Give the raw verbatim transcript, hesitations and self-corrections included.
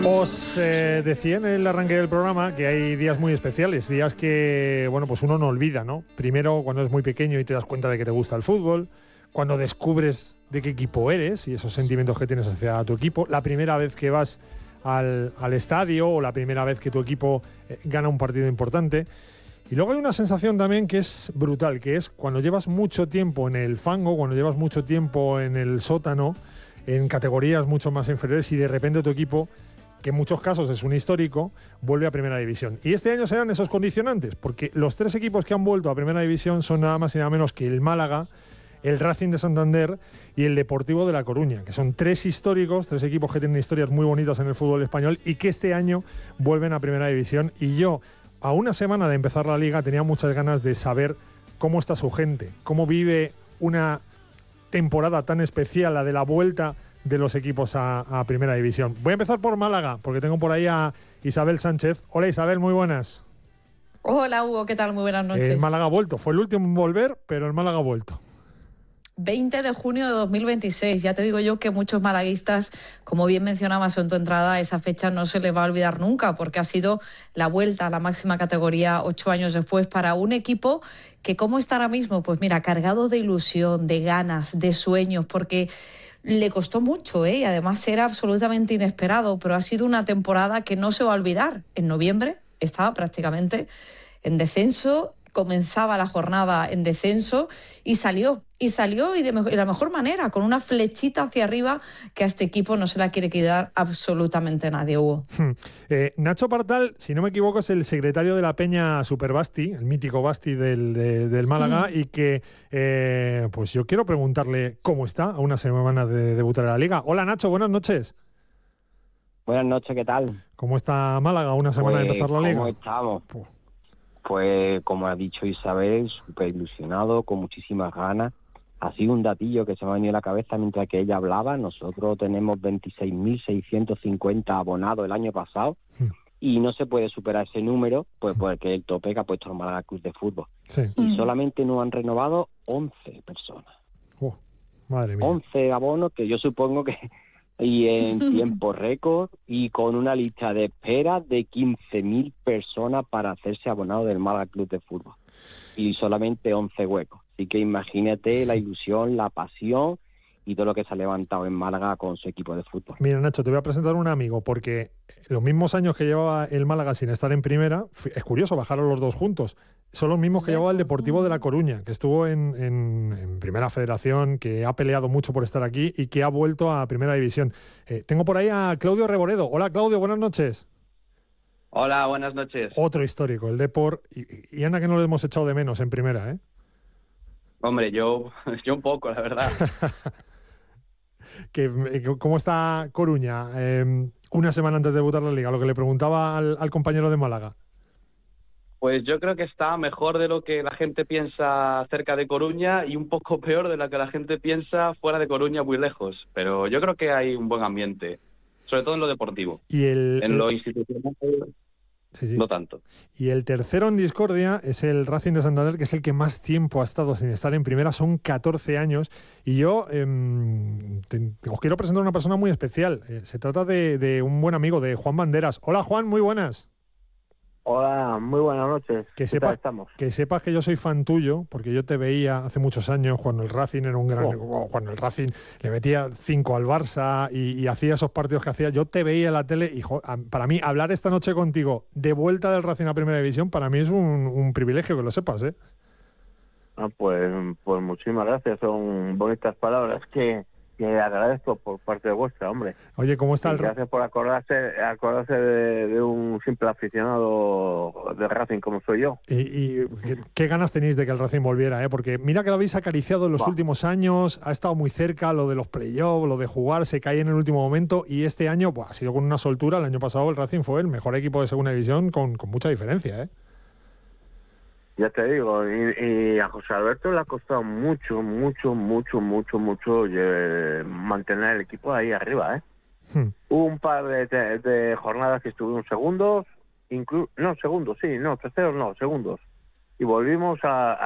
Os eh, decía en el arranque del programa que hay días muy especiales, días que, bueno, pues uno no olvida, ¿no? Primero, cuando es muy pequeño y te das cuenta de que te gusta el fútbol, cuando descubres de qué equipo eres y esos sentimientos que tienes hacia tu equipo, la primera vez que vas al, al estadio o la primera vez que tu equipo eh, gana un partido importante. Y luego hay una sensación también que es brutal, que es cuando llevas mucho tiempo en el fango, cuando llevas mucho tiempo en el sótano, en categorías mucho más inferiores y de repente tu equipo, que en muchos casos es un histórico, vuelve a Primera División. Y este año se dan esos condicionantes, porque los tres equipos que han vuelto a Primera División son nada más y nada menos que el Málaga, el Racing de Santander y el Deportivo de La Coruña, que son tres históricos, tres equipos que tienen historias muy bonitas en el fútbol español y que este año vuelven a Primera División. Y yo, a una semana de empezar la Liga, tenía muchas ganas de saber cómo está su gente, cómo vive una temporada tan especial, la de la vuelta de los equipos a, a Primera División. Voy a empezar por Málaga, porque tengo por ahí a Isabel Sánchez. Hola Isabel, muy buenas. Hola Hugo, ¿qué tal? Muy buenas noches. El Málaga ha vuelto, fue el último en volver, pero el Málaga ha vuelto. veinte de junio de dos mil veintiséis. Ya te digo yo que muchos malaguistas, como bien mencionabas en tu entrada, esa fecha no se les va a olvidar nunca, porque ha sido la vuelta a la máxima categoría ocho años después para un equipo que, ¿cómo está ahora mismo? Pues mira, cargado de ilusión, de ganas, de sueños, porque le costó mucho, ¿eh? Y además era absolutamente inesperado, pero ha sido una temporada que no se va a olvidar. En noviembre estaba prácticamente en descenso, comenzaba la jornada en descenso y salió, y salió y de, me- de la mejor manera, con una flechita hacia arriba que a este equipo no se la quiere quitar absolutamente nadie, Hugo. Eh, Nacho Partal, si no me equivoco, es el secretario de la Peña Super Basti, el mítico Basti del, de- del Málaga, y que eh, pues yo quiero preguntarle cómo está a una semana de debutar en la Liga. Hola Nacho, buenas noches. Buenas noches, ¿qué tal? ¿Cómo está Málaga a una semana de Pues, empezar la ¿cómo Liga? estamos? Puh. Pues, como ha dicho Isabel, súper ilusionado, con muchísimas ganas. Ha sido un datillo que se me ha venido a la cabeza mientras que ella hablaba. Nosotros tenemos veintiséis mil seiscientos cincuenta abonados el año pasado Hmm. y no se puede superar ese número, pues porque el tope que ha puesto el Málaga Club de Fútbol. Sí. Y solamente nos han renovado once personas. Uh, madre mía. once abonos que yo supongo que y en tiempo récord y con una lista de espera de quince mil personas para hacerse abonado del Málaga Club de Fútbol y solamente once huecos. Así que imagínate la ilusión, la pasión y todo lo que se ha levantado en Málaga con su equipo de fútbol. Mira, Nacho, te voy a presentar un amigo, porque los mismos años que llevaba el Málaga sin estar en primera, f- es curioso, bajaron los dos juntos. Son los mismos que llevaba el Deportivo de La Coruña, que estuvo en, en- en Primera Federación, que ha peleado mucho por estar aquí y que ha vuelto a Primera División. Eh, tengo por ahí a Claudio Reboredo. Hola, Claudio, buenas noches. Hola, buenas noches. Otro histórico, el Depor. Y, y anda que no lo hemos echado de menos en primera, ¿eh? Hombre, yo, yo un poco, la verdad. Que, eh, ¿Cómo está Coruña? Eh, una semana antes de debutar la Liga, lo que le preguntaba al, al compañero de Málaga. Pues yo creo que está mejor de lo que la gente piensa cerca de Coruña y un poco peor de lo que la gente piensa fuera de Coruña, muy lejos. Pero yo creo que hay un buen ambiente, sobre todo en lo deportivo. Y el, En el- lo institucional, sí, sí. no tanto. Y el tercero en discordia es el Racing de Santander, que es el que más tiempo ha estado sin estar en primera, son catorce años. Y yo em, te- os quiero presentar a una persona muy especial. Eh, se trata de, de un buen amigo, de Juan Banderas. Hola Juan, muy buenas. Hola, muy buenas noches. Que ¿Qué sepas, tal estamos? que sepas que yo soy fan tuyo, porque yo te veía hace muchos años cuando el Racing era un gran... Oh. oh, cuando el Racing le metía cinco al Barça y, y hacía esos partidos que hacía. Yo te veía en la tele y jo, a- para mí hablar esta noche contigo de vuelta del Racing a Primera División, para mí es un, un privilegio, que lo sepas, ¿eh? Ah, pues, pues muchísimas gracias. Son bonitas palabras que, que agradezco por parte de vuestra, hombre. Oye, ¿cómo está Y el Ra- gracias por acordarse, acordarse de, de un simple aficionado de Racing como soy yo. Y, y qué, qué ganas tenéis de que el Racing volviera, ¿eh? Porque mira que lo habéis acariciado en los Buah. últimos años, ha estado muy cerca lo de los playoffs, lo de jugar, se cae en el último momento y este año buah, ha sido con una soltura. El año pasado el Racing fue el mejor equipo de segunda división con, con mucha diferencia, ¿eh? Ya te digo, y, y a José Alberto le ha costado mucho, mucho, mucho, mucho, mucho eh, mantener el equipo ahí arriba, ¿eh? Hmm. Hubo un par de, de- de jornadas que estuvimos segundos, inclu no, segundos, sí, no, terceros no, segundos. Y volvimos a,